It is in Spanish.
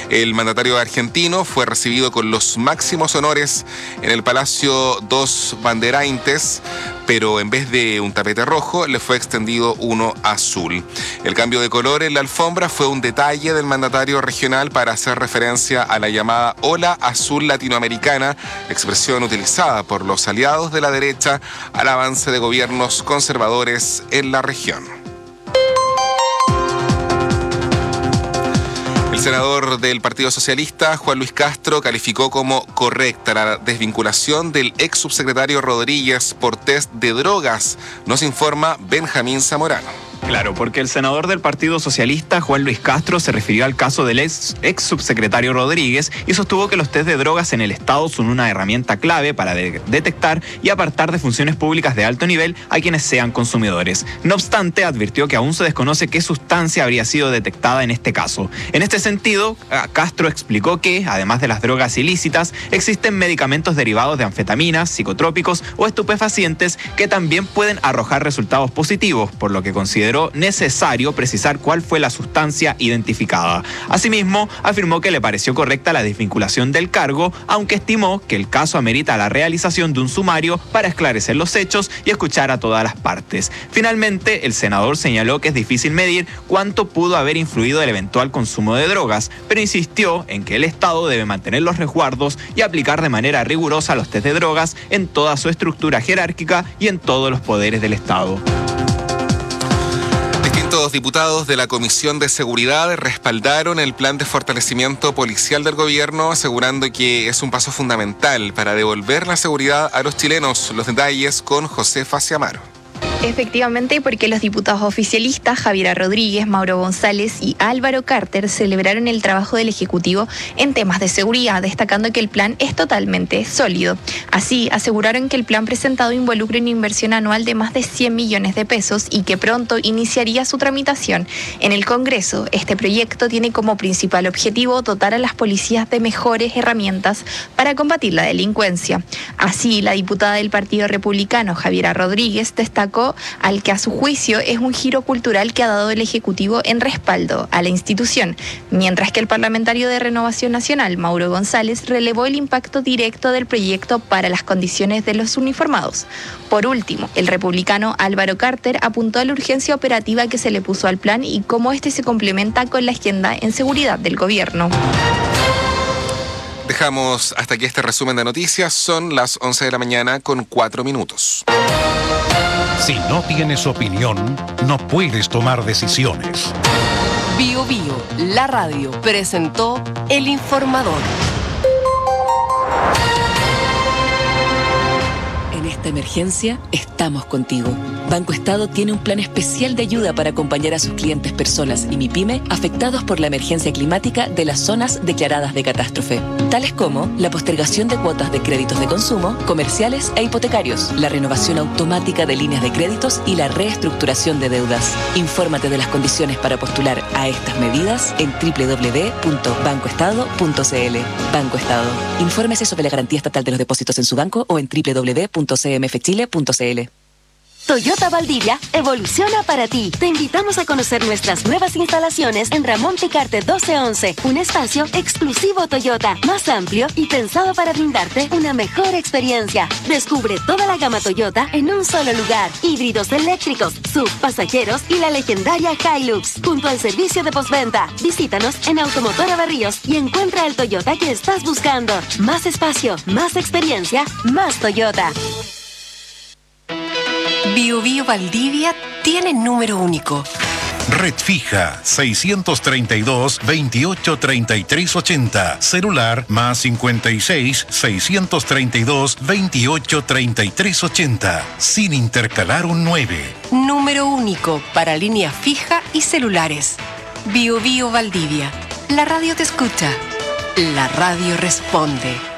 El mandatario argentino fue recibido con los máximos honores en el Palacio dos Bandeirantes, pero en vez de un tapete rojo, le fue extendido uno azul. El cambio de color en la alfombra fue un detalle del mandatario regional para hacer referencia a la llamada ola azul latinoamericana, expresión utilizada por los aliados de la derecha al avance de gobiernos conservadores en la región. El senador del Partido Socialista, Juan Luis Castro, calificó como correcta la desvinculación del ex subsecretario Rodríguez por test de drogas. Nos informa Benjamín Zamorano. Claro, porque el senador del Partido Socialista, Juan Luis Castro, se refirió al caso del ex subsecretario Rodríguez y sostuvo que los test de drogas en el Estado son una herramienta clave para detectar y apartar de funciones públicas de alto nivel a quienes sean consumidores. No obstante, advirtió que aún se desconoce qué sustancia habría sido detectada en este caso. En este sentido, Castro explicó que, además de las drogas ilícitas, existen medicamentos derivados de anfetaminas, psicotrópicos o estupefacientes que también pueden arrojar resultados positivos, por lo que consideró necesario precisar cuál fue la sustancia identificada. Asimismo, afirmó que le pareció correcta la desvinculación del cargo, aunque estimó que el caso amerita la realización de un sumario para esclarecer los hechos y escuchar a todas las partes. Finalmente, el senador señaló que es difícil medir cuánto pudo haber influido el eventual consumo de drogas, pero insistió en que el Estado debe mantener los resguardos y aplicar de manera rigurosa los test de drogas en toda su estructura jerárquica y en todos los poderes del Estado. Distintos diputados de la Comisión de Seguridad respaldaron el plan de fortalecimiento policial del gobierno, asegurando que es un paso fundamental para devolver la seguridad a los chilenos. Los detalles con Josefa Ciamaro. Efectivamente, porque los diputados oficialistas Javiera Rodríguez, Mauro González y Álvaro Carter celebraron el trabajo del Ejecutivo en temas de seguridad, destacando que el plan es totalmente sólido. Así, aseguraron que el plan presentado involucra una inversión anual de más de 100 millones de pesos y que pronto iniciaría su tramitación en el Congreso. Este proyecto tiene como principal objetivo dotar a las policías de mejores herramientas para combatir la delincuencia. Así, la diputada del Partido Republicano, Javiera Rodríguez, destacó al que a su juicio es un giro cultural que ha dado el Ejecutivo en respaldo a la institución, mientras que el parlamentario de Renovación Nacional, Mauro González, relevó el impacto directo del proyecto para las condiciones de los uniformados. Por último, el republicano Álvaro Carter apuntó a la urgencia operativa que se le puso al plan y cómo este se complementa con la agenda en seguridad del gobierno. Dejamos hasta aquí este resumen de noticias. Son las 11 de la mañana con 4 minutos. Si no tienes opinión, no puedes tomar decisiones. Bio Bio, la radio, presentó El Informador. En esta emergencia, estamos contigo. Banco Estado tiene un plan especial de ayuda para acompañar a sus clientes personas y MIPYME afectados por la emergencia climática de las zonas declaradas de catástrofe, tales como la postergación de cuotas de créditos de consumo, comerciales e hipotecarios, la renovación automática de líneas de créditos y la reestructuración de deudas. Infórmate de las condiciones para postular a estas medidas en www.bancoestado.cl. Banco Estado. Infórmese sobre la garantía estatal de los depósitos en su banco o en www.cmfchile.cl. Toyota Valdivia evoluciona para ti. Te invitamos a conocer nuestras nuevas instalaciones en Ramón Picarte 1211, un espacio exclusivo Toyota, más amplio y pensado para brindarte una mejor experiencia. Descubre toda la gama Toyota en un solo lugar. Híbridos eléctricos, SUV, pasajeros y la legendaria Hilux, junto al servicio de postventa. Visítanos en Automotora Berríos y encuentra el Toyota que estás buscando. Más espacio, más experiencia, más Toyota. Bio Bio Valdivia tiene número único. Red fija 632 28 33 80. Celular más 56 632 28 33 80. Sin intercalar un 9. Número único para línea fija y celulares. Bio Bio Valdivia. La radio te escucha. La radio responde.